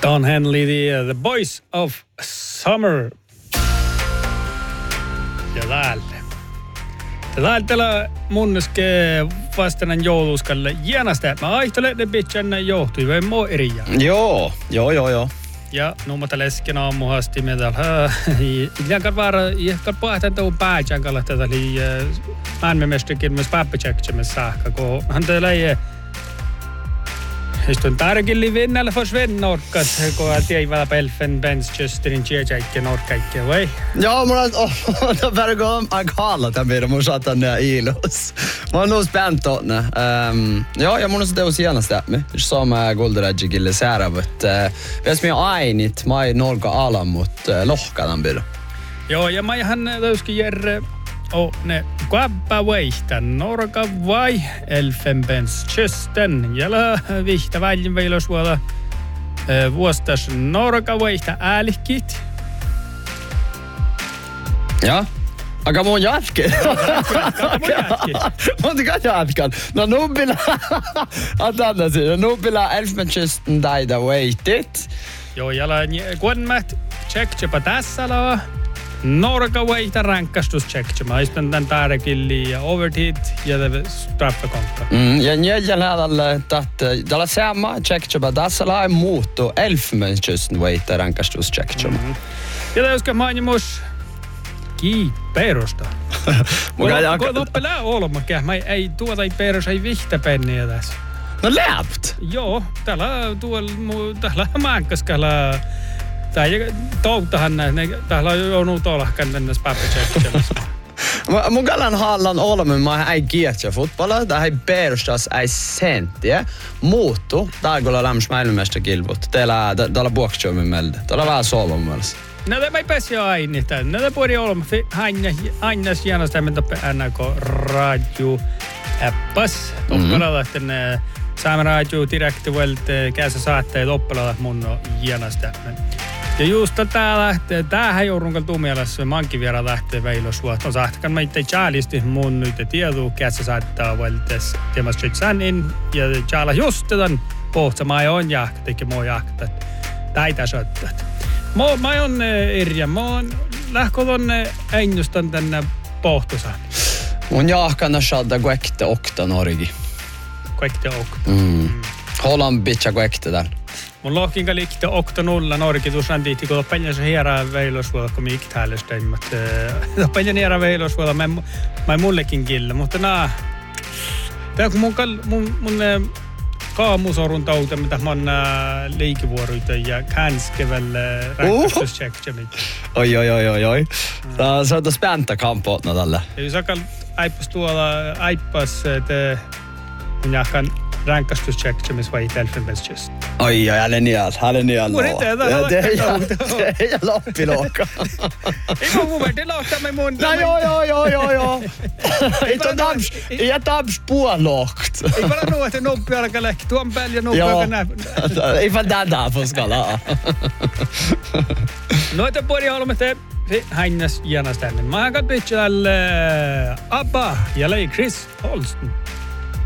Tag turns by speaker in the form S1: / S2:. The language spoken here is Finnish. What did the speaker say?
S1: Don Henley, The Boys of Summer. Ja täällä munneske vastanan jouluskalle jäänästä, että mä aihtelen ne bitchan johtui vai mo eriä.
S2: Joo.
S1: Ja nummata lesken aamuhasti me täällä. Iljan vaara, ihkan pahtan tuun päätjän kalla tätä li määnmemestykin myös päppätsäksämme saakka, kun hän täällä ei istun tarkille vinnällä forsvenna orkas, kun tiivalla pelfen benchjusterin tjejäikken orkaikke, vai?
S2: Ja, men det bara går jag kallar det mer om att han är ilos. Man nog spänt då. Ja, jag måste det senaste med. Som Golderedge gille säravet. Ves mig ainit mai Norga ala mot lohkadan byrå.
S1: Joo, ja mä ihan löyski Jerre ne kvabba vaihtan Norga vai Elfenbenskysten. Jällä vihta väljin veilosvuola vuostas Norga vaihta äälikit.
S2: Ja. Aga mun jatke. Mun jatkan. No nubila. Atanna siinä. Nubila Elfenbenskysten daida waitit.
S1: Joo, jällä kuonmät checkchepa tässä laa. Norga vaihta rankkastus checkchema. Istun tän tääräkilli ja overheat ja straffekonkka.
S2: Ja njäljän häädällä tällä sama checkchema tässä laa muuttu Elfenbenskysten vaihta rankkastus checkchema.
S1: Ja täyskö mainimus kiiperosta. Kun loppelää olmakä, mä ei tuota peros ei vihtapenniä tässä.
S2: No läpt?
S1: Joo, täällä maankaskalla. Tää toutahan täällä on joudunut olahkan tänne päppätsäkkämässä.
S2: Mun kallan hallan olemme, mä ei kietsä fotbolla, tää ei perustas ei senttiä. Muuttu, täällä lämmäs maailmanmästä kilput. Täällä buoksuomin meiltä. Täällä vähän solon mielessä.
S1: No tämä ei pääsi aina. No tämä puoli olemme aina jäänästä mentäpä NRK Radio appas. Toppalalla tänne Saamen Radio direktiivältä käsä saatteet oppalalla mun jäänästä. Ja just tää lähtee, tämähän joudun tumialassa mankin vielä lähtee veilosvuot. On sahtakan meitä tjaalisti mun nyt tieduu käsä saattaa valtes teemassa tjätsänin ja tjaala just tämän pohtsamaan on jahka, teki muu jahka. Täitä soittat. Mä oon Irja, mä oon lähkolon ennustan tänne pohtosan.
S2: Mun jahkana shadda kuekte okta Norgi.
S1: Kuekte okta.
S2: Holland bitcha kuekte täällä.
S1: Mun lohkinka liikte okta nulla Norgi tuossaan tiitti, kun loppenja se hierää veilosvuolla, kun miikit häälöstä. Loppenja hierää veilosvuolla, mä ei mullekin kille, mutta tää kun mun kaamusorun tauta, mitä mä oon liikivuoroita ja känskevällä rankastuscheckjamit.
S2: Oi. Se on tos pääntä kampootna tällä.
S1: Ja jos akal aippas, että mun jahkan rankastuscheckjamis vai Elfenbenskysten.
S2: Oi, älä nial.
S1: Muuten
S2: Det är loppiloka.
S1: Ei mun verran lohtaa me mun.
S2: No joo. Ei taps puolokt.
S1: Ei vaan nuote noppi alkaa lähti tuon päälle ja noppi alkaa näin.
S2: Ei vaan tätä fuskalla.
S1: Noita puoli olemme hännäs jäänästä ennen. Mä hakan pitchälle Abba ja Chris Holsten.